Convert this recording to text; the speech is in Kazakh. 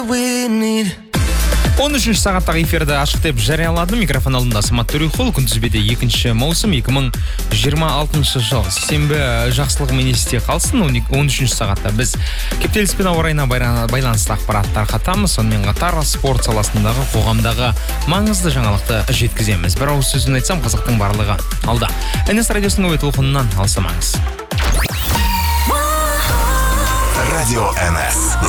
13 сағаттағы эфирді ашық деп жариялады. Микрофон алдында Самат Төрехол. Күнтізбеде 2 маусым 2026 жыл. Сенбі жақсылығымен есте қалсын. 13 сағатта біз кептеліспен ауа райына байланысты ақпараттар қатамыз. Сонымен қатар спорт саласындағы қоғамдағы маңызды жаңалықты жеткіземіз. Бір ауыз сөзін айтсам, қазақтың барлығы алда. НС радиосының ой толқынынан алсамаңыз. Радио НС.